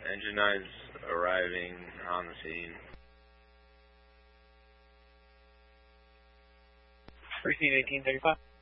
Engine 9's arriving on the scene. Receive 1835.